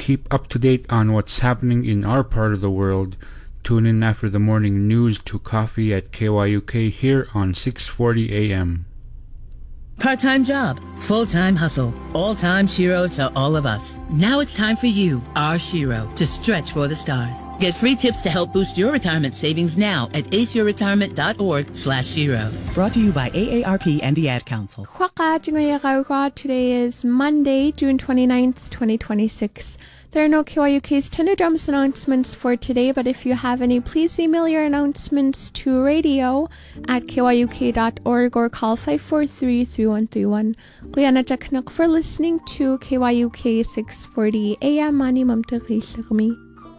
keep up to date on what's happening in our part of the world, tune in after the morning news to Coffee at KYUK here on 640 AM. Part-time job, full-time hustle, all-time Shiro to all of us. Now it's time for you, our Shiro, to stretch for the stars. Get free tips to help boost your retirement savings now at aceyourretirement.org/Shiro. Brought to you by AARP and the Ad Council. Today is Monday, June 29th, 2026. There are no KYUK's Tender Drums announcements for today, but if you have any, please email your announcements to radio@kyuk.org or call 543-3131. Guyana Jaknuk for listening to KYUK 640 AM. Mani Mamtakishmi.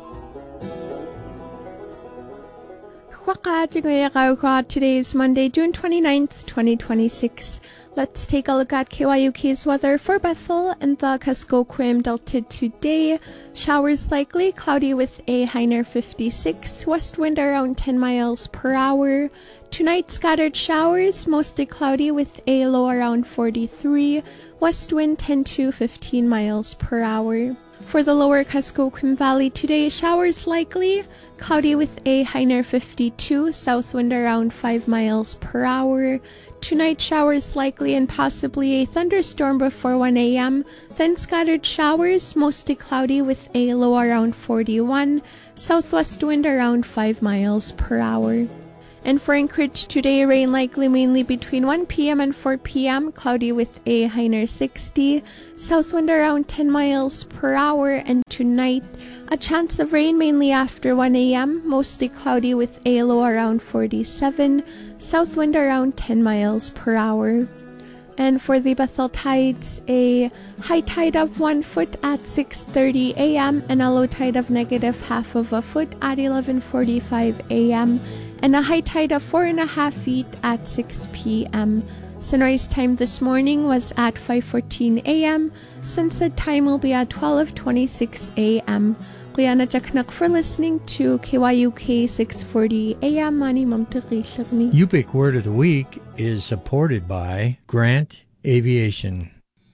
Today is Monday, June 29th, 2026. Let's take a look at KYUK's weather for Bethel and the Kuskokwim Delta today. Showers likely, cloudy with a high near 56, west wind around 10 miles per hour. Tonight, scattered showers, mostly cloudy with a low around 43, west wind 10 to 15 miles per hour. For the lower Kuskokwim Valley today, showers likely, cloudy with a high near 52, south wind around 5 miles per hour. Tonight, showers likely and possibly a thunderstorm before 1 a.m. Then scattered showers, mostly cloudy with a low around 41, southwest wind around 5 miles per hour. And for Anchorage today, rain likely mainly between 1 p.m. and 4 p.m., cloudy with a high near 60, south wind around 10 miles per hour. And tonight, a chance of rain mainly after 1 a.m., mostly cloudy with a low around 47, south wind around 10 miles per hour. And for the Bethel tides, a high tide of 1 foot at 6:30 a.m. and a low tide of -0.5 of a foot at 11:45 a.m. and a high tide of 4.5 feet at 6 p.m. Sunrise time this morning was at 5:14 a.m. Sunset time will be at 12:26 a.m. Guyana Jaknuk for listening to KYUK 640 AM. Mani Mamtakishmi. Yupik Word of the Week is supported by Grant Aviation.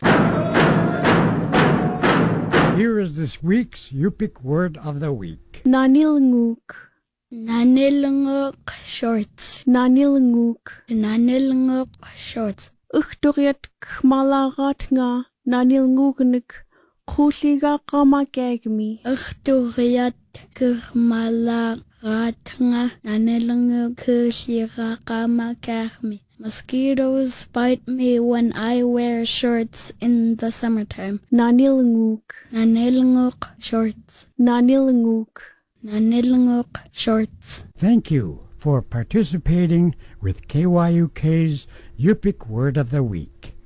Here is this week's Yupik Word of the Week. Nanilnguk. Nanilnguk shorts. Nanilnguk. Nanilnguk shorts. Uchturiat kmalagat nga nanilngugnik. Kuliga kamakegmi. Uchturiat kmalagat nga nanilnguk kuliga kamakegmi. Mosquitoes bite me when I wear shorts in the summertime. Nanilnguk. Nanilnguk shorts. Nanilnguk. Nanilnguk shorts. Thank you for participating with KYUK's Yupik Word of the Week.